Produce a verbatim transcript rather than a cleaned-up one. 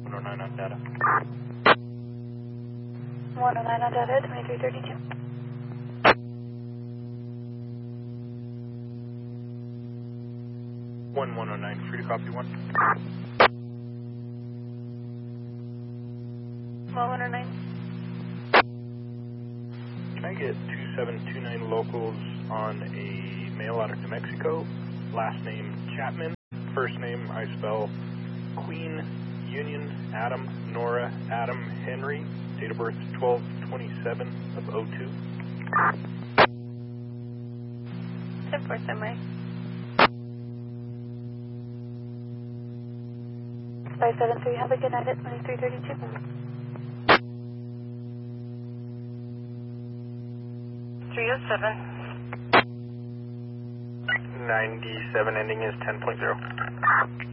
one oh nine on data. one oh nine on data, twenty-three thirty-two. one one oh nine, free to copy one. one oh nine. Can I get two seven two nine locals on a mail out of New Mexico? Last name Chapman. First name I spell Queen, Union, Adam, Nora, Adam, Henry. Date of birth twelve twenty-seven of oh two. ten four semi. five seven three, have a good night at twenty-three thirty-two. three oh seven. ninety-seven ending is ten point zero.